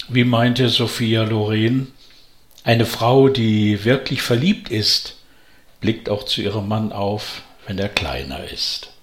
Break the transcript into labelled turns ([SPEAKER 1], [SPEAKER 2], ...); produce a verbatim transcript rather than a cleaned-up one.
[SPEAKER 1] Wie meinte Sophia Loren, eine Frau, die wirklich verliebt ist, blickt auch zu ihrem Mann auf, wenn er kleiner ist.